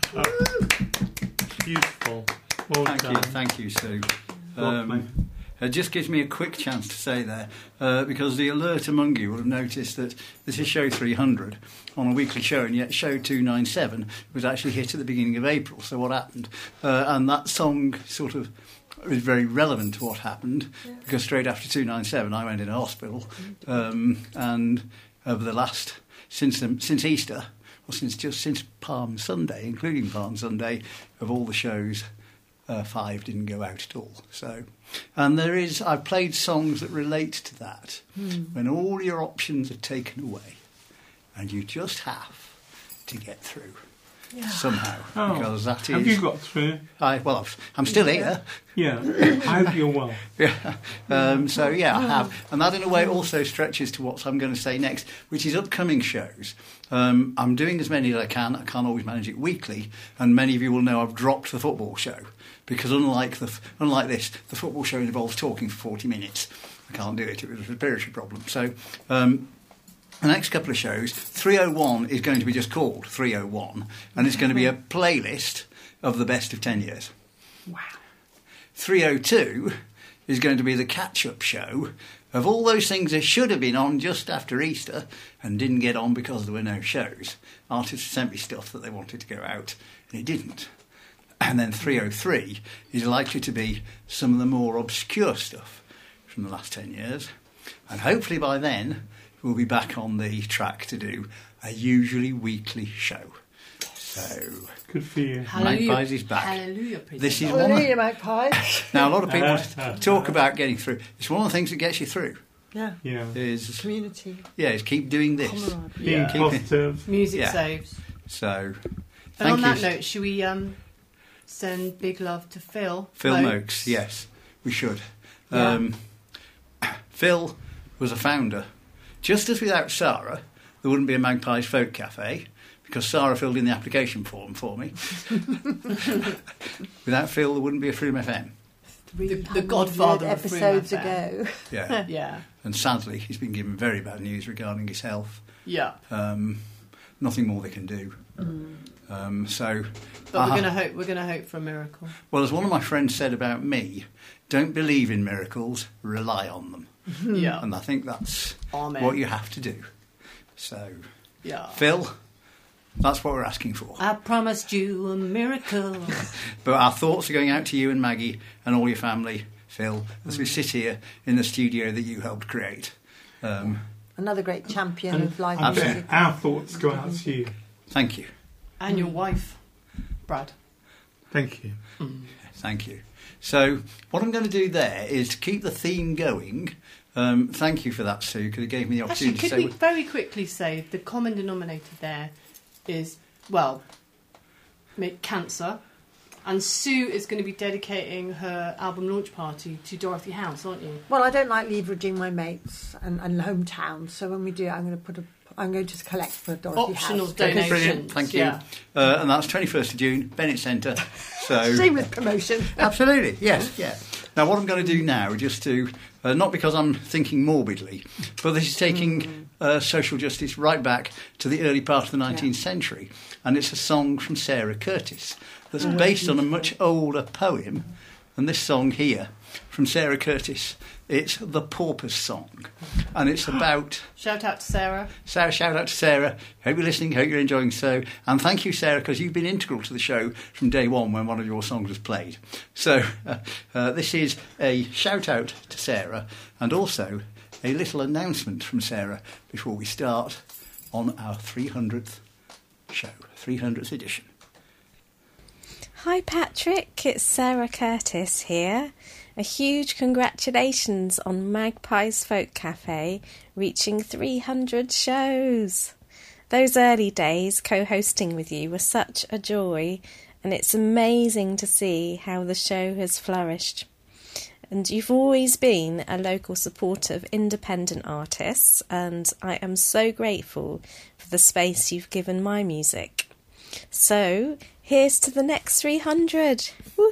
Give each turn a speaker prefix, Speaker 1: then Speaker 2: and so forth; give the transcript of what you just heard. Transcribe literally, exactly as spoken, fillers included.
Speaker 1: Beautiful. Well
Speaker 2: thank
Speaker 1: done.
Speaker 2: you, thank you, Sue. Um, it just gives me a quick chance to say there, uh, because the alert among you will have noticed that this is show three hundred on a weekly show, and yet show two ninety-seven was actually hit at the beginning of April. So what happened? Uh, and that song sort of is very relevant to what happened, yeah. because straight after two ninety-seven I went in a hospital, um, and over the last, since um, since Easter, or since just since Palm Sunday, including Palm Sunday, of all the shows, uh, five didn't go out at all. So, and there is, I've played songs that relate to that, mm. when all your options are taken away, and you just have to get through. Yeah. Somehow,
Speaker 1: oh,
Speaker 2: because that
Speaker 1: have
Speaker 2: is. Have
Speaker 1: you got through?
Speaker 2: I well, I'm still here.
Speaker 1: Yeah, I hope you're well.
Speaker 2: Yeah. Um, so yeah, I have, and that in a way also stretches to what I'm going to say next, which is upcoming shows. Um, I'm doing as many as I can. I can't always manage it weekly, and many of you will know I've dropped the football show because unlike the unlike this, the football show involves talking for forty minutes. I can't do it. It was a respiratory problem. So. Um, The next couple of shows, three oh one is going to be just called three oh one, and it's going to be a playlist of the best of ten years.
Speaker 1: Wow.
Speaker 2: three oh two is going to be the catch-up show of all those things that should have been on just after Easter and didn't get on because there were no shows. Artists sent me stuff that they wanted to go out, and it didn't. And then three oh three is likely to be some of the more obscure stuff from the last ten years. And hopefully by then we'll be back on the track to do a usually weekly show. So,
Speaker 1: good for you.
Speaker 2: Magpies is back.
Speaker 3: Hallelujah,
Speaker 2: this is
Speaker 4: Hallelujah,
Speaker 2: one of,
Speaker 4: Magpies.
Speaker 2: Now, a lot of people talk about getting through. It's one of the things that gets you through.
Speaker 4: Yeah.
Speaker 1: Yeah.
Speaker 2: Is
Speaker 4: community.
Speaker 2: Yeah, is keep doing this.
Speaker 1: Being
Speaker 3: yeah.
Speaker 1: positive.
Speaker 3: Music
Speaker 2: yeah.
Speaker 3: saves.
Speaker 2: So,
Speaker 3: and on
Speaker 2: you.
Speaker 3: that note, should we um, send big love to Phil?
Speaker 2: Phil
Speaker 3: Mokes?
Speaker 2: Mokes, yes, we should.
Speaker 3: Yeah.
Speaker 2: Um, Phil was a founder. Just as without Sarah, there wouldn't be a Magpies Folk Cafe, because Sarah filled in the application form for me. Without Phil, there wouldn't be a Freedom F M.
Speaker 3: The, the godfather of
Speaker 4: episodes
Speaker 3: Freedom F M.
Speaker 4: ago.
Speaker 2: Yeah.
Speaker 3: Yeah.
Speaker 2: And sadly, he's been given very bad news regarding his health.
Speaker 3: Yeah.
Speaker 2: Um, nothing more they can do. Mm. Um, so,
Speaker 3: but we're going to hope. We're going to hope for a miracle.
Speaker 2: Well, as one of my friends said about me, don't believe in miracles, rely on them.
Speaker 3: Yeah.
Speaker 2: And I think that's
Speaker 3: Amen.
Speaker 2: What you have to do. So,
Speaker 3: yeah.
Speaker 2: Phil, that's what we're asking for.
Speaker 3: I promised you a miracle.
Speaker 2: But our thoughts are going out to you and Maggie and all your family, Phil, as we sit here in the studio that you helped create. Um,
Speaker 4: Another great champion
Speaker 1: and,
Speaker 4: of live
Speaker 1: and
Speaker 4: music.
Speaker 1: Our thoughts go out to you.
Speaker 2: Thank you.
Speaker 3: And your wife, Brad.
Speaker 1: Thank you.
Speaker 3: Mm.
Speaker 2: Thank you. So what I'm going to do there is to keep the theme going. Um, thank you for that, Sue, because it gave me the opportunity
Speaker 3: Actually, could
Speaker 2: to say...
Speaker 3: we very quickly say the common denominator there is, well, cancer, and Sue is going to be dedicating her album launch party to Dorothy House, aren't you?
Speaker 4: Well, I don't like leveraging my mates and, and hometown, so when we do it, I'm going to put a I'm going to collect for Dorothy
Speaker 3: Optional
Speaker 4: House.
Speaker 3: donations.
Speaker 2: Brilliant, thank you.
Speaker 3: Yeah.
Speaker 2: Uh, and that's twenty-first of June, Bennett Centre. So
Speaker 4: shameless promotion.
Speaker 2: Absolutely, yes, yeah. Now, what I'm going to do now, just to, uh, not because I'm thinking morbidly, but this is taking mm. uh, social justice right back to the early part of the nineteenth yeah. century. And it's a song from Sarah Curtis that's oh, based on a much older poem than this song here from Sarah Curtis. It's The Pauper's Song, and it's about...
Speaker 3: Shout out to Sarah.
Speaker 2: Sarah, shout out to Sarah. Hope you're listening, hope you're enjoying so. And thank you, Sarah, because you've been integral to the show from day one when one of your songs was played. So uh, uh, this is a shout out to Sarah, and also a little announcement from Sarah before we start on our three hundredth show, three hundredth edition.
Speaker 5: Hi Patrick, it's Sarah Curtis here. A huge congratulations on Magpies Folk Cafe reaching three hundred shows. Those early days co-hosting with you were such a joy, and it's amazing to see how the show has flourished. And you've always been a local supporter of independent artists, and I am so grateful for the space you've given my music. So, here's to the next three hundred. Woo!